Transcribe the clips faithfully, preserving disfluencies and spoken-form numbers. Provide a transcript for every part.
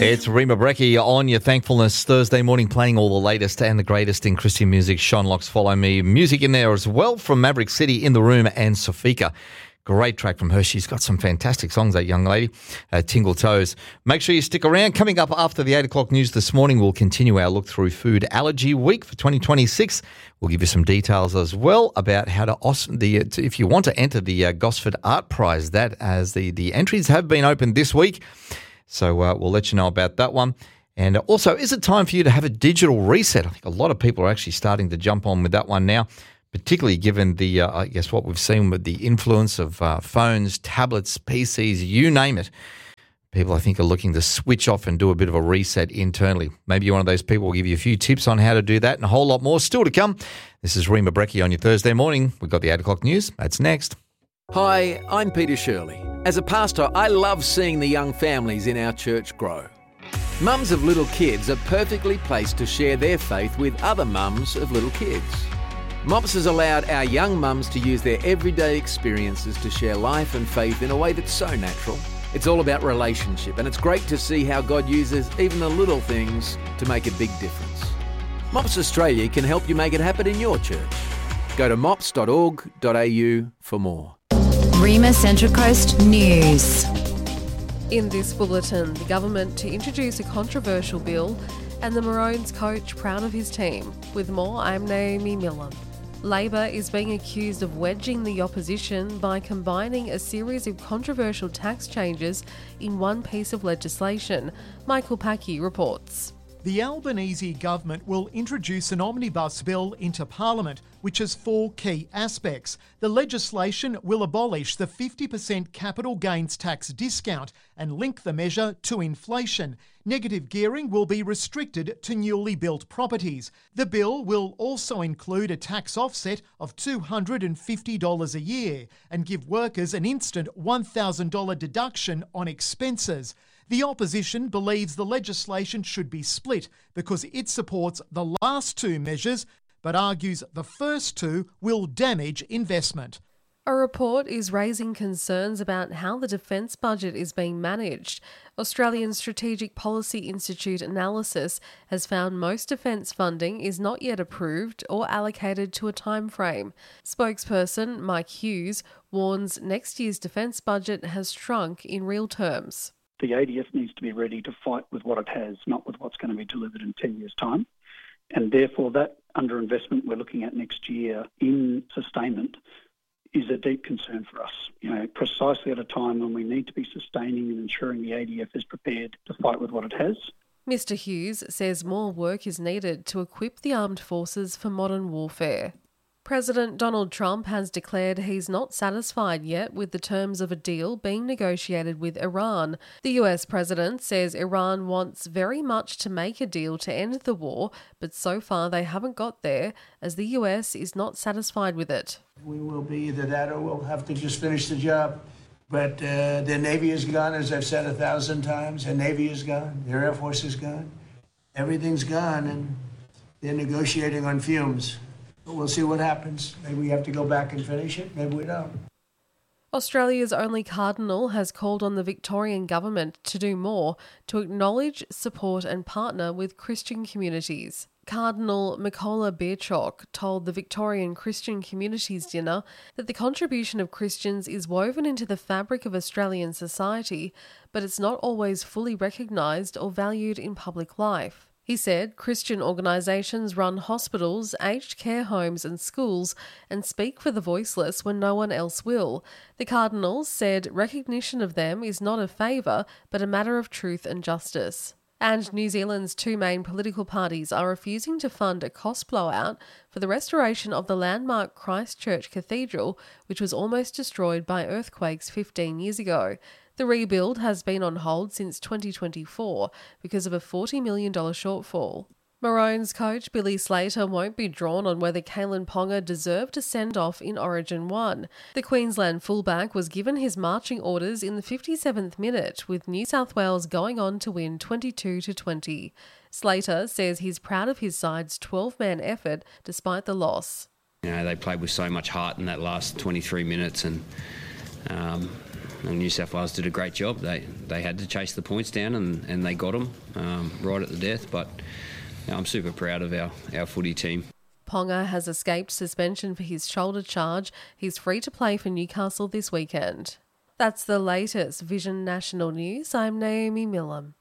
It's Rima Brecki on your Thankfulness Thursday morning, playing all the latest and the greatest in Christian music. Sean Locke's Follow Me. Music in there as well from Maverick City, In the Room, and Sofika. Great track from her. She's got some fantastic songs, that young lady. Uh, Tingle Toes. Make sure you stick around. Coming up after the eight o'clock news this morning, we'll continue our look through Food Allergy Week for twenty twenty-six. We'll give you some details as well about how to, os- the if you want to enter the uh, Gosford Art Prize, that as the, the entries have been opened this week. So uh, we'll let you know about that one. And also, is it time for you to have a digital reset? I think a lot of people are actually starting to jump on with that one now, particularly given the, uh, I guess, what we've seen with the influence of uh, phones, tablets, P Cs, you name it. People, I think, are looking to switch off and do a bit of a reset internally. Maybe you're one of those people. We'll give you a few tips on how to do that and a whole lot more still to come. This is Rima Brecki on your Thursday morning. We've got the eight o'clock news. That's next. Hi, I'm Peter Shirley. As a pastor, I love seeing the young families in our church grow. Mums of little kids are perfectly placed to share their faith with other mums of little kids. Mops has allowed our young mums to use their everyday experiences to share life and faith in a way that's so natural. It's all about relationship, and it's great to see how God uses even the little things to make a big difference. Mops Australia can help you make it happen in your church. Go to mops dot org dot a u for more. Rima Central Coast News. In this bulletin, the government to introduce a controversial bill and the Maroons coach proud of his team. With more, I'm Naomi Millen. Labor is being accused of wedging the opposition by combining a series of controversial tax changes in one piece of legislation. Michael Packy reports. The Albanese government will introduce an omnibus bill into Parliament, which has four key aspects. The legislation will abolish the fifty percent capital gains tax discount and link the measure to inflation. Negative gearing will be restricted to newly built properties. The bill will also include a tax offset of two hundred fifty dollars a year and give workers an instant one thousand dollars deduction on expenses. The opposition believes the legislation should be split because it supports the last two measures, but argues the first two will damage investment. A report is raising concerns about how the defence budget is being managed. Australian Strategic Policy Institute analysis has found most defence funding is not yet approved or allocated to a time frame. Spokesperson Mike Hughes warns next year's defence budget has shrunk in real terms. The A D F needs to be ready to fight with what it has, not with what's going to be delivered in ten years' time. And therefore, that underinvestment we're looking at next year in sustainment is a deep concern for us. You know, precisely at a time when we need to be sustaining and ensuring the A D F is prepared to fight with what it has. Mister Hughes says more work is needed to equip the armed forces for modern warfare. President Donald Trump has declared he's not satisfied yet with the terms of a deal being negotiated with Iran. The U S president says Iran wants very much to make a deal to end the war, but so far they haven't got there, as the U S is not satisfied with it. We will be either that or we'll have to just finish the job. But uh, their Navy is gone, as I've said a thousand times. Their Navy is gone. Their Air Force is gone. Everything's gone, and they're negotiating on fumes. But we'll see what happens. Maybe we have to go back and finish it. Maybe we don't. Australia's only cardinal has called on the Victorian government to do more to acknowledge, support and partner with Christian communities. Cardinal Mikola Bierchok told the Victorian Christian Communities Dinner that the contribution of Christians is woven into the fabric of Australian society, but it's not always fully recognised or valued in public life. He said Christian organisations run hospitals, aged care homes and schools and speak for the voiceless when no one else will. The Cardinal said recognition of them is not a favour but a matter of truth and justice. And New Zealand's two main political parties are refusing to fund a cost blowout for the restoration of the landmark Christchurch Cathedral, which was almost destroyed by earthquakes fifteen years ago. The rebuild has been on hold since twenty twenty-four because of a forty million dollars shortfall. Maroons coach Billy Slater won't be drawn on whether Kalen Ponga deserved a send-off in Origin one. The Queensland fullback was given his marching orders in the fifty-seventh minute, with New South Wales going on to win twenty-two to twenty. Slater says he's proud of his side's twelve-man effort despite the loss. You know, they played with so much heart in that last twenty-three minutes and um, and New South Wales did a great job. They they had to chase the points down, and, and they got them um, right at the death. But you know, I'm super proud of our, our footy team. Ponga has escaped suspension for his shoulder charge. He's free to play for Newcastle this weekend. That's the latest Vision National News. I'm Naomi Millam.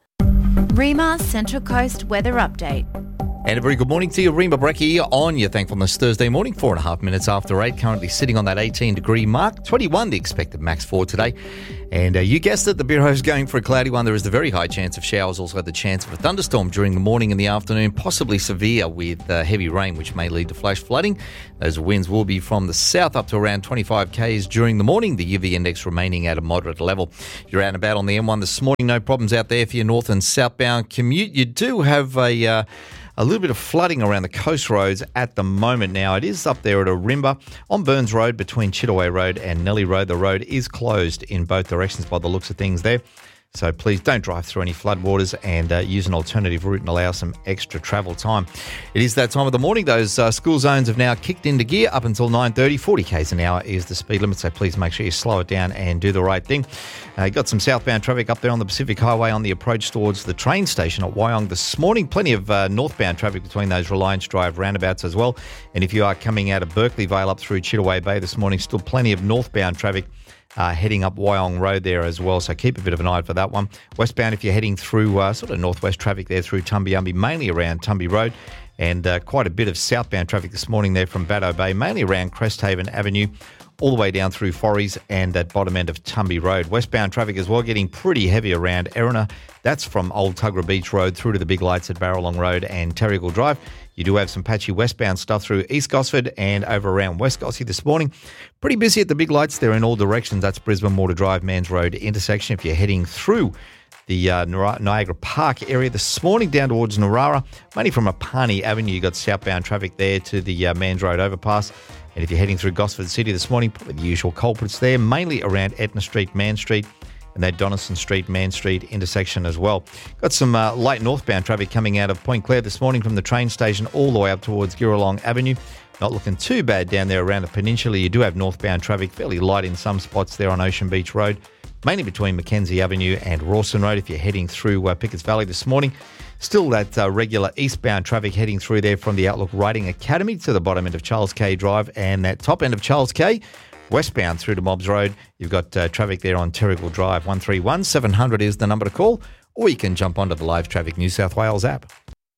Rima Central Coast Weather Update. And a very good morning to you, Rima Brecky on your Thankfulness Thursday morning, four and a half minutes after eight, currently sitting on that eighteen degree mark, twenty-one the expected max for today. And uh, you guessed it, the Bureau's going for a cloudy one. There is the very high chance of showers, also the chance of a thunderstorm during the morning and the afternoon, possibly severe with uh, heavy rain, which may lead to flash flooding. Those winds will be from the south up to around twenty-five kays during the morning, the U V index remaining at a moderate level. You're out and about on the M one this morning, no problems out there for your north and southbound commute. You do have a... Uh, A little bit of flooding around the coast roads at the moment now. It is up there at Ourimbah on Burns Road between Chittaway Road and Nellie Road. The road is closed in both directions by the looks of things there. So please don't drive through any floodwaters and uh, use an alternative route and allow some extra travel time. It is that time of the morning. Those uh, school zones have now kicked into gear up until nine thirty. forty kays an hour is the speed limit, so please make sure you slow it down and do the right thing. Uh, got some southbound traffic up there on the Pacific Highway on the approach towards the train station at Wyong this morning. Plenty of uh, northbound traffic between those Reliance Drive roundabouts as well. And if you are coming out of Berkeley Vale up through Chittaway Bay this morning, still plenty of northbound traffic Uh, heading up Wyong Road there as well, so keep a bit of an eye for that one. Westbound, if you're heading through uh, sort of northwest traffic there through Tumbiumbi, mainly around Tumby Road, and uh, quite a bit of southbound traffic this morning there from Baddo Bay, mainly around Cresthaven Avenue, all the way down through Forries and at bottom end of Tumby Road. Westbound traffic as well, getting pretty heavy around Erina. That's from Old Tuggerah Beach Road through to the big lights at Barralong Road and Terrigal Drive. You do have some patchy westbound stuff through East Gosford and over around West Gosford this morning. Pretty busy at the big lights there in all directions. That's Brisbane Water Drive, Mans Road intersection. If you're heading through the uh, Niagara Park area this morning down towards Narara, mainly from Apani Avenue, you got southbound traffic there to the uh, Mans Road overpass. And if you're heading through Gosford City this morning, probably the usual culprits there, mainly around Etna Street, Man Street, and that Donaldson Street, Man Street intersection as well. Got some uh, light northbound traffic coming out of Point Clare this morning from the train station all the way up towards Girralong Avenue. Not looking too bad down there around the peninsula. You do have northbound traffic, fairly light in some spots there on Ocean Beach Road, mainly between Mackenzie Avenue and Rawson Road if you're heading through uh, Pickett's Valley this morning. Still that uh, regular eastbound traffic heading through there from the Outlook Riding Academy to the bottom end of Charles K Drive and that top end of Charles K. Westbound through to Mobbs Road, you've got uh, traffic there on Terrigal Drive. one three one seven hundred is the number to call, or you can jump onto the Live Traffic New South Wales app.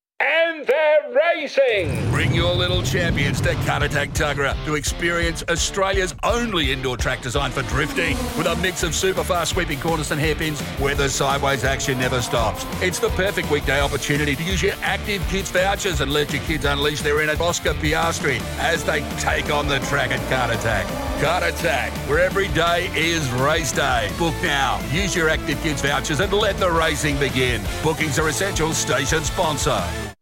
And they're racing! Bring your little champions to Caratak Tuggerah to experience Australia's only indoor track designed for drifting. With a mix of super fast sweeping corners and hairpins where the sideways action never stops. It's the perfect weekday opportunity to use your Active Kids vouchers and let your kids unleash their inner Oscar Piastri as they take on the track at Caratak. Caratak, where every day is race day. Book now. Use your Active Kids vouchers and let the racing begin. Bookings are essential. Station sponsor.